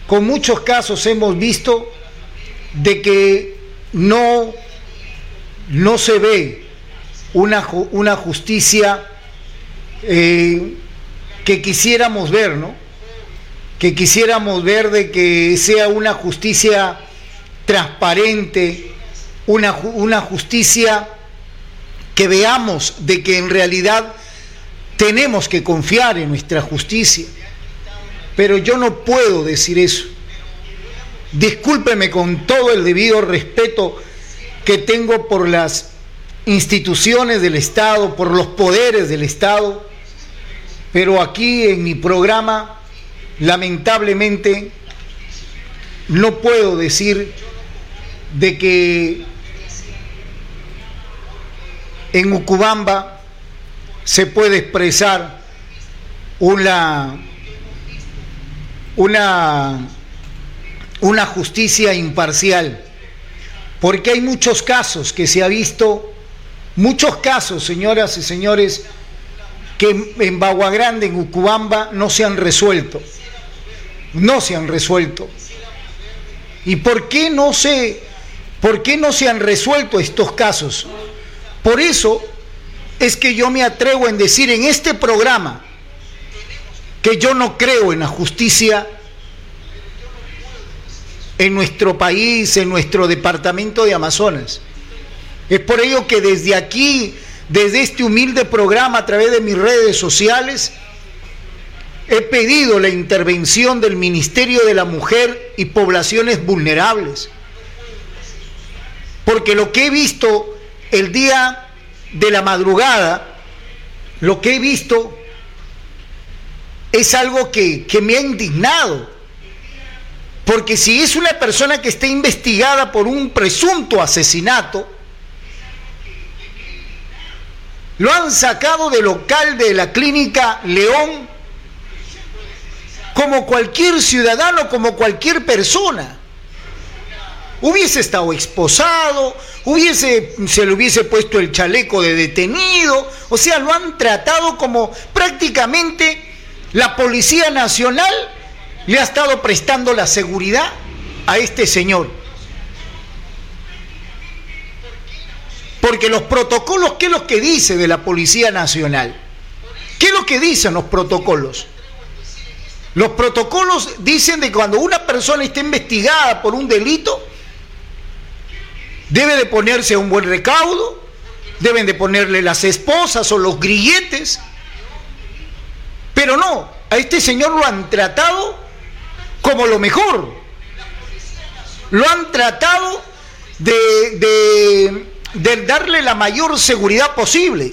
con muchos casos hemos visto de que no se ve una justicia que quisiéramos ver, ¿no? Que quisiéramos ver de que sea una justicia transparente, una justicia que veamos de que en realidad tenemos que confiar en nuestra justicia. Pero yo no puedo decir eso. Discúlpeme con todo el debido respeto que tengo por las instituciones del Estado, por los poderes del Estado, pero aquí en mi programa, lamentablemente, no puedo decir de que en Ucubamba se puede expresar una justicia imparcial, porque hay muchos casos que se ha visto, muchos casos, señoras y señores, que en Bagua Grande, en Ucubamba, no se han resuelto. ¿Y por qué no se han resuelto estos casos? Por eso es que yo me atrevo en decir en este programa que yo no creo en la justicia en nuestro país, en nuestro departamento de Amazonas. Es por ello que desde aquí, desde este humilde programa, a través de mis redes sociales, he pedido la intervención del Ministerio de la Mujer y Poblaciones Vulnerables. Porque lo que he visto el día de la madrugada, lo que he visto es algo que me ha indignado. Porque si es una persona que está investigada por un presunto asesinato, lo han sacado del local de la clínica León como cualquier ciudadano, como cualquier persona. Hubiese estado esposado, se le hubiese puesto el chaleco de detenido, o sea, lo han tratado como prácticamente la Policía Nacional le ha estado prestando la seguridad a este señor. Porque los protocolos, ¿qué es lo que dice de la Policía Nacional? ¿Qué es lo que dicen los protocolos? Los protocolos dicen de que cuando una persona está investigada por un delito, debe de ponerse un buen recaudo, deben de ponerle las esposas o los grilletes, pero no, a este señor lo han tratado como lo mejor, lo han tratado de darle la mayor seguridad posible.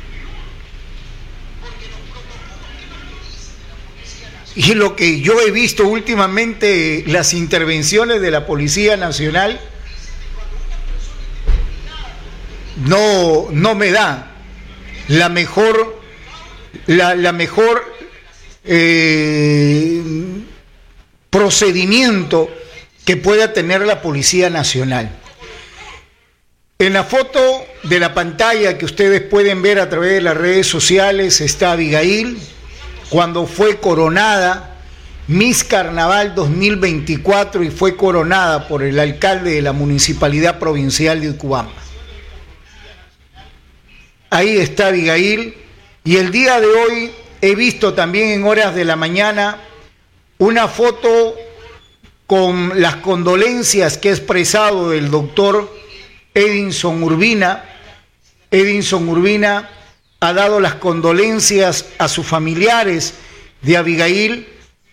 Y lo que yo he visto últimamente, las intervenciones de la Policía Nacional, no me da la mejor procedimiento que pueda tener la Policía Nacional. En la foto de la pantalla que ustedes pueden ver a través de las redes sociales está Abigail cuando fue coronada Miss Carnaval 2024 y fue coronada por el alcalde de la Municipalidad Provincial de Ucubamba. Ahí está Abigail, y el día de hoy he visto también en horas de la mañana una foto con las condolencias que ha expresado el doctor Edinson Urbina. Edinson Urbina ha dado las condolencias a sus familiares de Abigail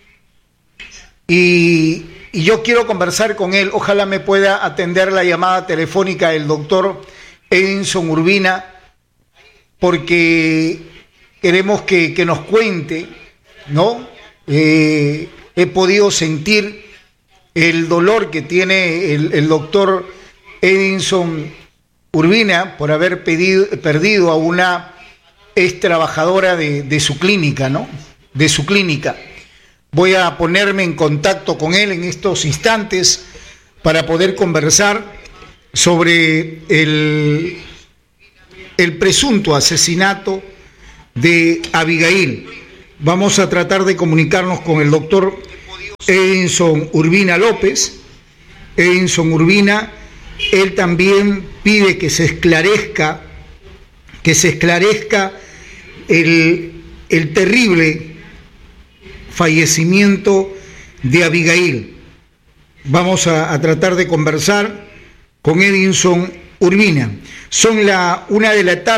y yo quiero conversar con él. Ojalá me pueda atender la llamada telefónica del doctor Edinson Urbina, porque queremos que nos cuente, ¿no? He podido sentir el dolor que tiene el doctor Edinson Urbina por haber perdido a una ex trabajadora de su clínica, ¿no? De su clínica. Voy a ponerme en contacto con él en estos instantes para poder conversar sobre el presunto asesinato de Abigail. Vamos a tratar de comunicarnos con el doctor Edinson Urbina López. Edinson Urbina, él también pide que se esclarezca el terrible fallecimiento de Abigail. Vamos a tratar de conversar con Edinson Urbina. Son la 1 de la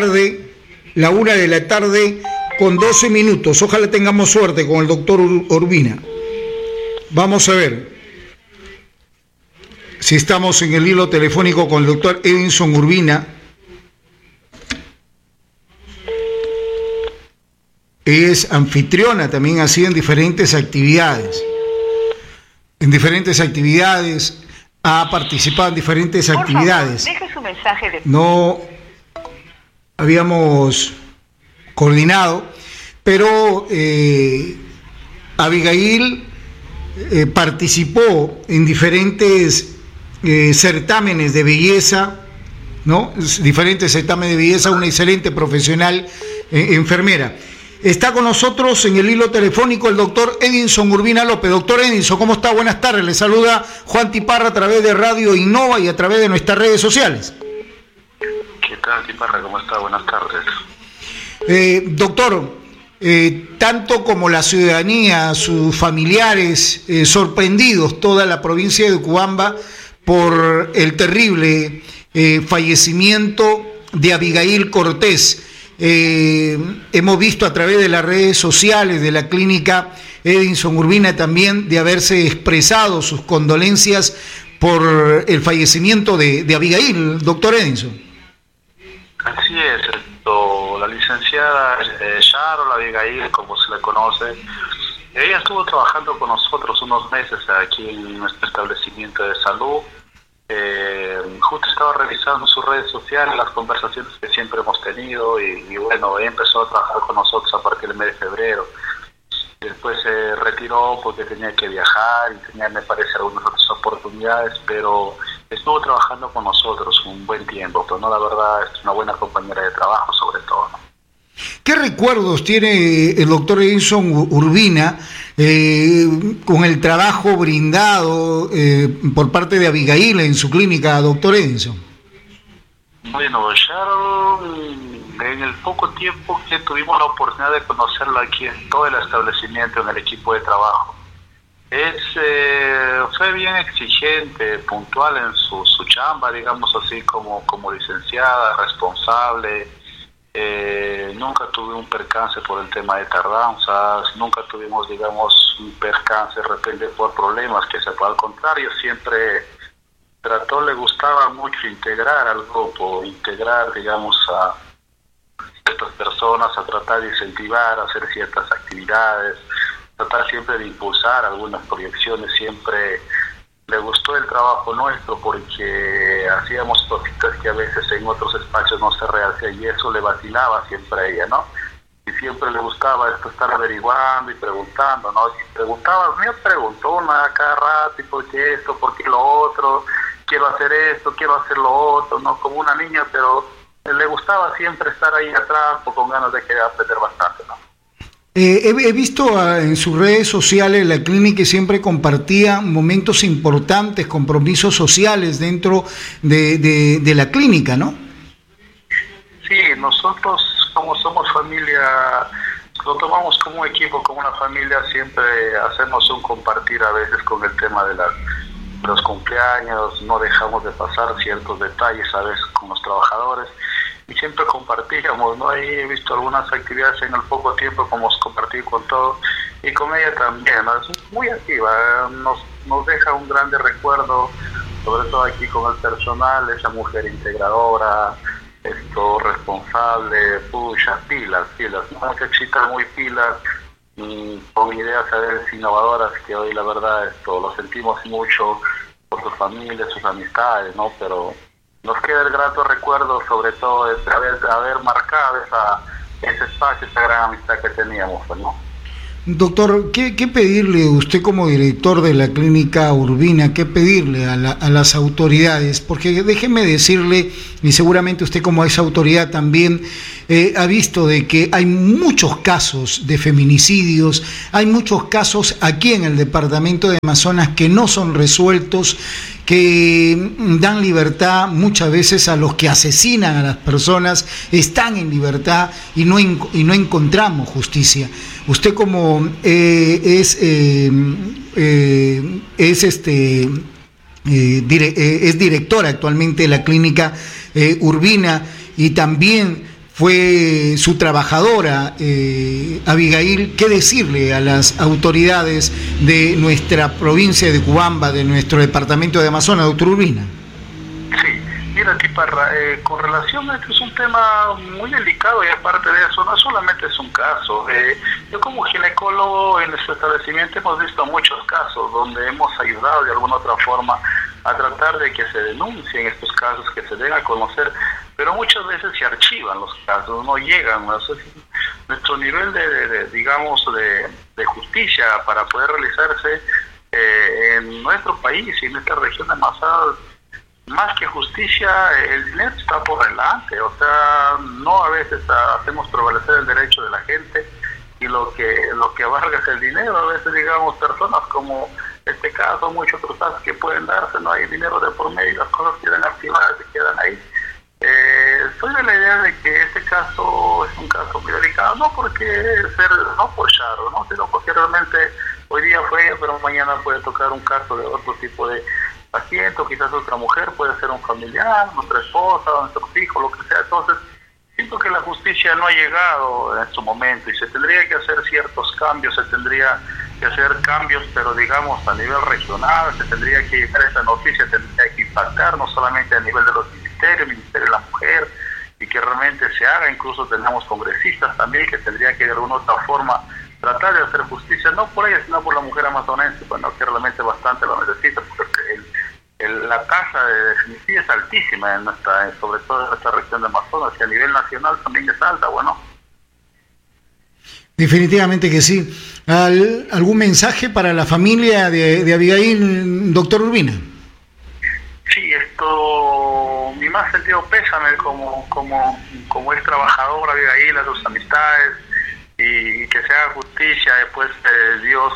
tarde con 12 minutos. Ojalá tengamos suerte con el doctor Urbina. Vamos a ver si estamos en el hilo telefónico con el doctor Edinson Urbina. Es anfitriona, también ha sido en diferentes actividades. Ha participado en diferentes actividades. Por favor, deje su mensaje de... No habíamos coordinado, pero Abigail participó en diferentes certámenes de belleza, ¿no? Diferentes certámenes de belleza, una excelente profesional enfermera. Está con nosotros en el hilo telefónico el doctor Edinson Urbina López. Doctor Edinson, ¿cómo está? Buenas tardes. Le saluda Juan Tiparra a través de Radio Innova y a través de nuestras redes sociales. ¿Qué tal, Tiparra? ¿Cómo está? Buenas tardes. Doctor, tanto como la ciudadanía, sus familiares, sorprendidos, toda la provincia de Ucubamba, por el terrible fallecimiento de Abigail Cortés. Hemos visto a través de las redes sociales de la clínica Edinson Urbina también de haberse expresado sus condolencias por el fallecimiento de Abigail, doctor Edinson. Así es, la licenciada Sharon Abigail, como se le conoce, ella estuvo trabajando con nosotros unos meses aquí en nuestro establecimiento de salud. Justo estaba revisando sus redes sociales, las conversaciones que siempre hemos tenido y bueno, ella empezó a trabajar con nosotros a partir del mes de febrero. Después se retiró porque tenía que viajar y tenía, me parece, algunas otras oportunidades, pero estuvo trabajando con nosotros un buen tiempo, pero no, la verdad es una buena compañera de trabajo sobre todo, ¿no? ¿Qué recuerdos tiene el doctor Edinson Urbina con el trabajo brindado por parte de Abigail en su clínica, doctor Edinson? Bueno, Sharon, en el poco tiempo que tuvimos la oportunidad de conocerla aquí en todo el establecimiento, en el equipo de trabajo, fue bien exigente, puntual en su chamba, digamos así, como licenciada, responsable. Nunca tuve un percance por el tema de tardanzas, nunca tuvimos, digamos, un percance de repente por problemas, que al contrario, siempre le gustaba mucho integrar al grupo, digamos, a ciertas personas, a tratar de incentivar, a hacer ciertas actividades, tratar siempre de impulsar algunas proyecciones. Siempre le gustó el trabajo nuestro porque hacíamos cositas que a veces en otros espacios no se realizan y eso le vacilaba siempre a ella, ¿no? Y siempre le gustaba estar averiguando y preguntando, ¿no? Me preguntó una cada rato, ¿y por qué esto? ¿Por qué lo otro? Quiero hacer esto, quiero hacer lo otro, ¿no? Como una niña, pero le gustaba siempre estar ahí atrás con ganas de querer aprender bastante, ¿no? He visto en sus redes sociales la clínica siempre compartía momentos importantes, compromisos sociales dentro de la clínica, ¿no? Sí, nosotros como somos familia, lo tomamos como un equipo, como una familia, siempre hacemos un compartir a veces con el tema de los cumpleaños, no dejamos de pasar ciertos detalles a veces con los trabajadores. Y siempre compartíamos, ¿no? Ahí he visto algunas actividades en el poco tiempo como hemos compartido con todos y con ella también, ¿no? Es muy activa, nos deja un grande recuerdo, sobre todo aquí con el personal, esa mujer integradora, responsable, pilas, una muchachita muy pilas, con ideas a veces innovadoras que hoy la verdad lo sentimos mucho por sus familias, sus amistades, ¿no? Pero nos queda el grato recuerdo, sobre todo, de haber marcado ese espacio, esa gran amistad que teníamos, ¿no? Doctor, ¿qué pedirle usted como director de la clínica Urbina, qué pedirle a las autoridades? Porque déjeme decirle, y seguramente usted como esa autoridad también, ha visto de que hay muchos casos de feminicidios, hay muchos casos aquí en el departamento de Amazonas que no son resueltos, que dan libertad muchas veces a los que asesinan a las personas, están en libertad y no encontramos justicia. Usted como es directora actualmente de la clínica Urbina y también fue su trabajadora, Abigail, ¿qué decirle a las autoridades de nuestra provincia de Cubamba, de nuestro departamento de Amazonas, doctor Urbina? Sí, mira, Tiparra, con relación a esto es un tema muy delicado y aparte de eso, no solamente es un caso. Yo como ginecólogo en nuestro establecimiento hemos visto muchos casos donde hemos ayudado de alguna otra forma a tratar de que se denuncien estos casos, que se den a conocer, pero muchas veces se archivan los casos, no llegan. Nuestro nivel de justicia para poder realizarse en nuestro país y en esta región de Amazonas, más que justicia, el dinero está por delante. O sea, no a veces hacemos prevalecer el derecho de la gente y lo que abarca es el dinero. A veces, digamos, personas como este caso, muchos otros casos que pueden darse, no hay dinero de por medio, las cosas quedan archivadas y quedan ahí. Soy de la idea de que este caso es un caso muy delicado, no por Charo, ¿no? Sino porque realmente hoy día fue ella, pero mañana puede tocar un caso de otro tipo de paciente, o quizás otra mujer, puede ser un familiar, nuestra esposa, nuestros hijos, lo que sea. Entonces, siento que la justicia no ha llegado en su momento y se tendría que hacer ciertos cambios, se tendría que hacer cambios, pero digamos a nivel regional, se tendría que llegar esta noticia, tendría que impactar no solamente a nivel de los ministerios, Ministerio de la Mujer, y que realmente se haga. Incluso tenemos congresistas también que tendría que de alguna otra forma tratar de hacer justicia, no por ella, sino por la mujer amazonense, bueno, que realmente bastante lo necesita, porque la tasa de femicidio es altísima sobre todo en nuestra región de Amazonas, y a nivel nacional también es alta, bueno. Definitivamente que sí. ¿Algún mensaje para la familia de Abigail, doctor Urbina? Sí, mi más sentido pésame como es trabajadora Abigail, a sus amistades, y que se haga justicia. Después Dios,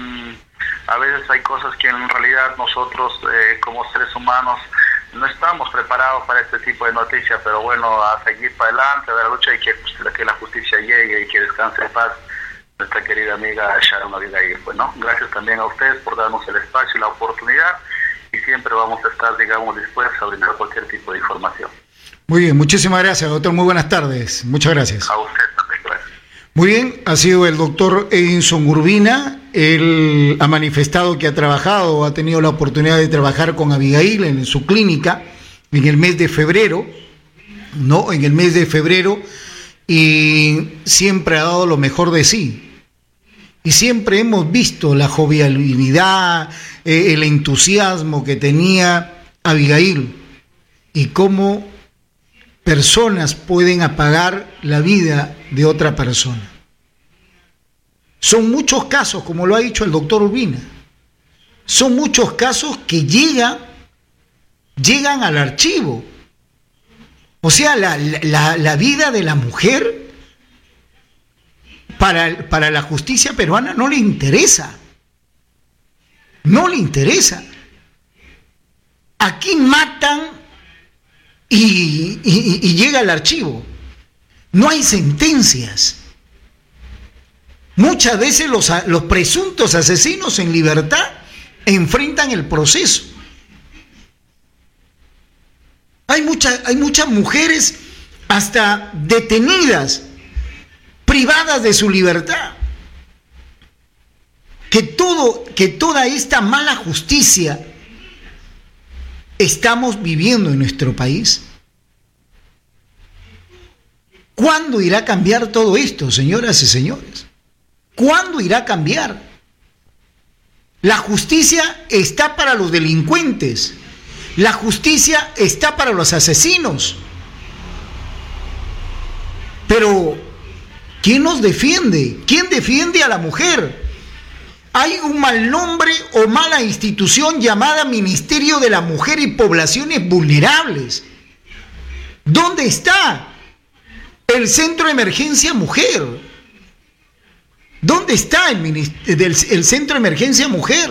a veces hay cosas que en realidad nosotros como seres humanos no estamos preparados para este tipo de noticias, pero bueno, a seguir para adelante, a la lucha y que la justicia llegue y que descanse en paz nuestra querida amiga Sharon Abigail. Bueno, gracias también a ustedes por darnos el espacio y la oportunidad, y siempre vamos a estar, digamos, dispuestos a brindar cualquier tipo de información. Muy bien, muchísimas gracias, doctor. Muy buenas tardes. Muchas gracias. A usted también, gracias. Muy bien, ha sido el doctor Edinson Urbina. Él ha manifestado que ha trabajado, ha tenido la oportunidad de trabajar con Abigail en su clínica en el mes de febrero, y siempre ha dado lo mejor de sí. Y siempre hemos visto la jovialidad, el entusiasmo que tenía Abigail y cómo personas pueden apagar la vida de otra persona. Son muchos casos, como lo ha dicho el doctor Urbina, son muchos casos que llegan al archivo. O sea, la vida de la mujer para la justicia peruana no le interesa. No le interesa. Aquí matan y llega al archivo. No hay sentencias. Muchas veces los presuntos asesinos en libertad enfrentan el proceso. Hay muchas mujeres hasta detenidas, privadas de su libertad. Que toda esta mala justicia estamos viviendo en nuestro país. ¿Cuándo irá a cambiar todo esto, señoras y señores? ¿Cuándo irá a cambiar? La justicia está para los delincuentes. La justicia está para los asesinos. Pero, ¿quién nos defiende? ¿Quién defiende a la mujer? Hay un mal nombre o mala institución llamada Ministerio de la Mujer y Poblaciones Vulnerables. ¿Dónde está el Centro de Emergencia Mujer. ¿Dónde está el Centro de Emergencia Mujer?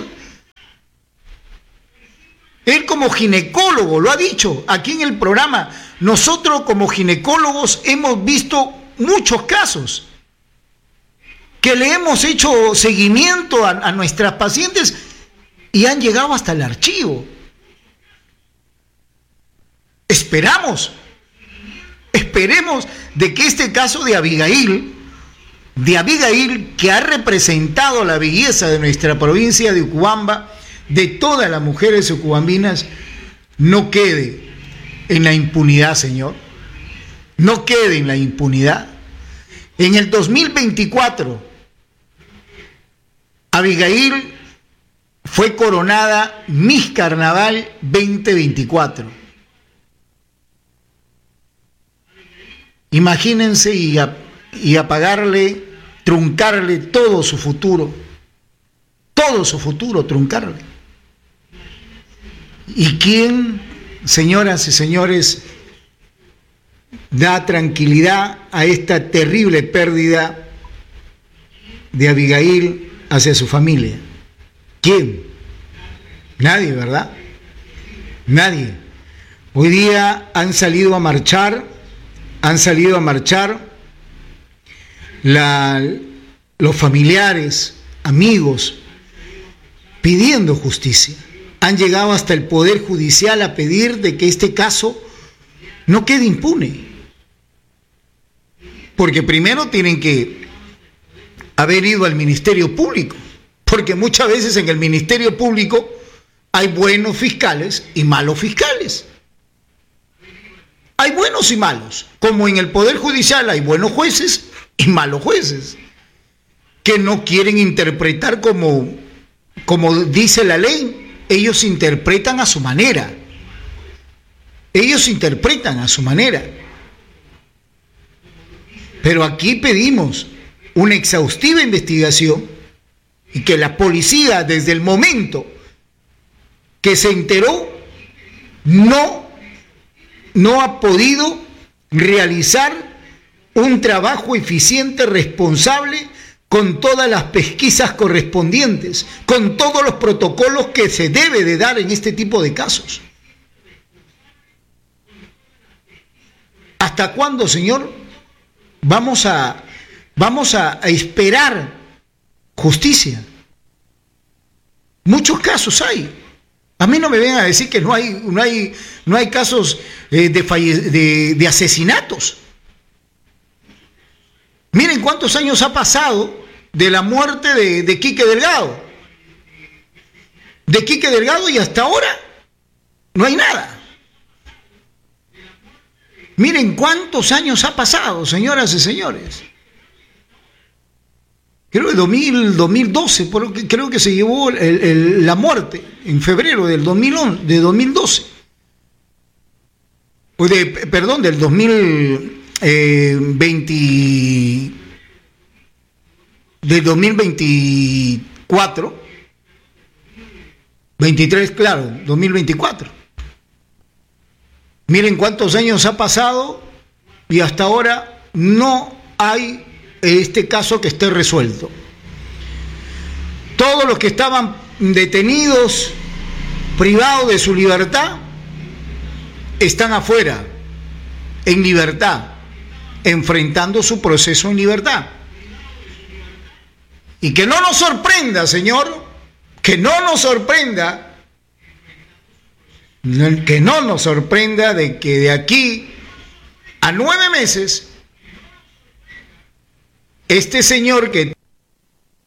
Él como ginecólogo lo ha dicho aquí en el programa. Nosotros como ginecólogos hemos visto muchos casos que le hemos hecho seguimiento a nuestras pacientes y han llegado hasta el archivo. Esperemos de que este caso de Abigail, que ha representado la belleza de nuestra provincia de Ucubamba, de todas las mujeres ucubambinas, no quede en la impunidad, Señor. No quede en la impunidad. En el 2024, Abigail fue coronada Miss Carnaval 2024. Imagínense y apagarle, truncarle todo su futuro, truncarle. ¿Y quién, señoras y señores, da tranquilidad a esta terrible pérdida de Abigail hacia su familia? ¿Quién? Nadie, ¿verdad? Nadie. Hoy día han salido a marchar los familiares, amigos, pidiendo justicia. Han llegado hasta el Poder Judicial a pedir de que este caso no quede impune. Porque primero tienen que haber ido al Ministerio Público, porque muchas veces en el Ministerio Público hay buenos fiscales y malos fiscales. Hay buenos y malos, como en el Poder Judicial hay buenos jueces y malos jueces, que no quieren interpretar como dice la ley. Ellos interpretan a su manera. Pero aquí pedimos una exhaustiva investigación y que la policía, desde el momento que se enteró, no ha podido realizar un trabajo eficiente, responsable, con todas las pesquisas correspondientes, con todos los protocolos que se debe de dar en este tipo de casos. ¿Hasta cuándo, Señor, vamos a esperar justicia? Muchos casos hay. A mí no me vengan a decir que no hay casos de asesinatos. Miren cuántos años ha pasado de la muerte de Quique Delgado. De Quique Delgado y hasta ahora no hay nada. Miren cuántos años ha pasado, señoras y señores. Creo que 2012, creo que se llevó la muerte en febrero del 2012. Del 2024, 23, claro, 2024. Miren cuántos años ha pasado y hasta ahora no hay este caso que esté resuelto. Todos los que estaban detenidos, privados de su libertad, están afuera, en libertad, enfrentando su proceso en libertad. Y que no nos sorprenda, Señor, que no nos sorprenda de que de aquí a 9 meses este señor que